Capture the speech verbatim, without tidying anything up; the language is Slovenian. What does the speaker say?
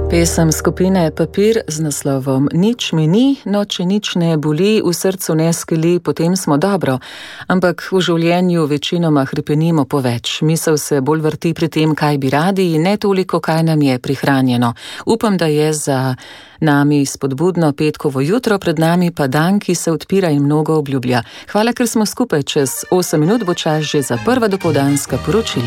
Pesem skupine Papir z naslovom Nič mi ni, no če nič ne boli, v srcu ne skeli, potem smo dobro. Ampak v življenju večinoma hrepenimo po več. Misel se bolj vrti pri tem, kaj bi radi, in ne toliko, kaj nam je prihranjeno. Upam, da je za nami spodbudno petkovo jutro, pred nami pa dan, ki se odpira in mnogo obljublja. Hvala, ker smo skupaj. Čez osem minut bo čas že za prva dopoldanska poročila.